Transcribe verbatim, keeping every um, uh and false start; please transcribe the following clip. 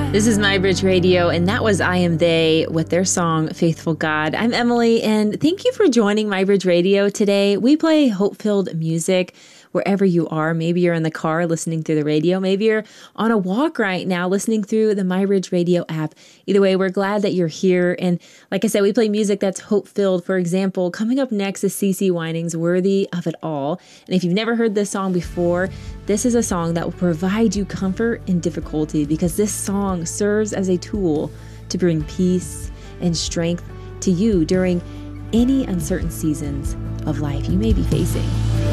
This is My Bridge Radio, and that was I Am They with their song, Faithful God. I'm Emily, and thank you for joining My Bridge Radio today. We play hope-filled music wherever you are. Maybe you're in the car listening through the radio. Maybe you're on a walk right now listening through the My Bridge Radio app. Either way, we're glad that you're here. And like I said, we play music that's hope-filled. For example, coming up next is CeCe Wining's Worthy of It All. And if you've never heard this song before, this is a song that will provide you comfort in difficulty, because this song serves as a tool to bring peace and strength to you during any uncertain seasons of life you may be facing.